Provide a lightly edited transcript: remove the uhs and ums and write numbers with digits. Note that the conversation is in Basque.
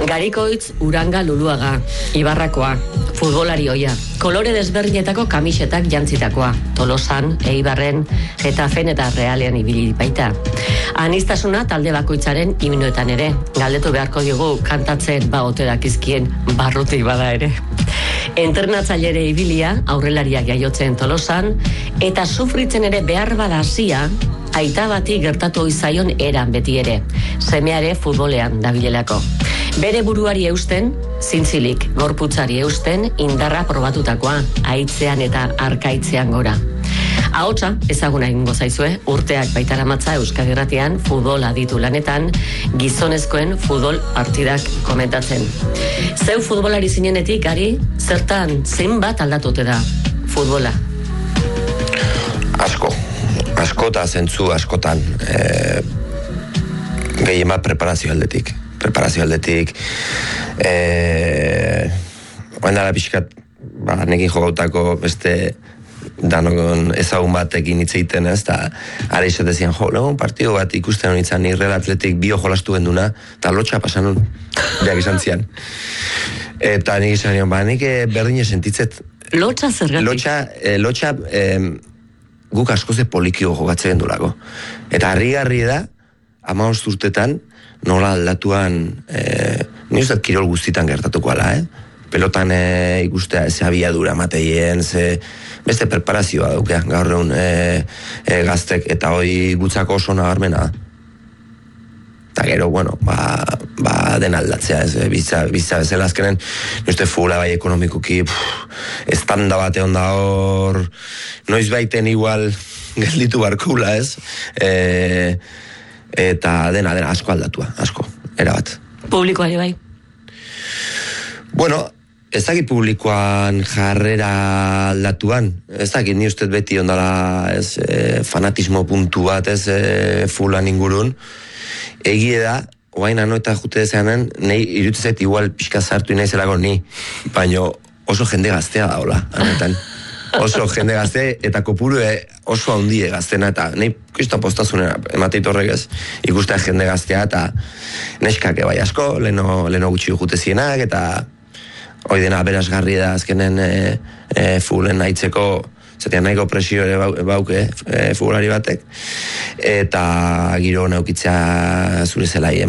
Garikoitz Uranga Luluaga, Ibarrakoa, futbolari oia, kolore desberdinetako kamisetak jantzitakoa, Tolosan, Eibarren, Getafen eta Realean ibili baita. Anistasuna talde bakoitzaren himnoetan ere, galdetu beharko diogu kantatzen ote dakizkien barrutik bada ere. Entrenatzailere ibilia, aurrelariak jaiotzen Tolosan, eta sufritzen ere behar bada hasia, aita bati gertatu izaion eran beti ere, semeare futbolean dabilelako. Bere buruari eusten, zintzilik, gorputzari eusten, indarra probatutakoa, aitzean eta arkaitzean gora. Ahotsa, ezaguna egingo zaizue, urteak baitaramatza Euskadi Irratian futbol aditu lanetan, gizonezkoen futbol partidak komentatzen. Zeu futbolari zinenetik, Gari, zertan zenbat aldatute da futbola? Asko eta zentzu askotan, gehien bat preparazio aldetik, oain dara pixkat, nekin jogautako beste danon ezagun batekin hitz egiten, ez, eta ara izatezian, legon partidu bat ikusten honitzen Real Atletik bio jolastu genduna, eta lotxa pasan hon, beak izan zian. Eta nik izan nion, nik berdine sentitzet. Lotxa zergatik? Lotxa guk askoze polikio jogatzen gendulako. Eta harrigarri da, 15 urtetan, nola aldatuan, ni uste kirol guztitan gertatuko ala, pelotan ikustea, ze abiadura mateien, beste preparazioa daukea, gaur egun gaztek, eta hoi gutzako oso nabarmena. Eta gero, bueno, den aldatzea, bizitza bezala azkenen, uste fula bai ekonomikuki, estanda bate onda hor, noiz baiten igual gelditu barkula, ez? Eta dena asko aldatua, asko, erabat. Publikoari bai? Bueno, ez dakit publikoan jarrera aldatuan, ez dakit ni ustez beti ondala fanatismo puntu bat, fulan ingurun. Egie da, oain ano eta jute dezeanen, nahi irutzezet igual pixka zartu inaizelako ni, baina oso jende gaztea da, hola, anetan. Oso jende gazte eta kopuru oso handie gaztena, eta nahi kristo postazunera emateit horrek ez, ikustea jende gaztea, eta neskak bai asko, leno gutxi jute zienak, eta hoi dena berazgarri da azkenen fulen nahitzeko, zatean nahiko presio ere bauke futbolari batek, eta giro neukitzea zure zelai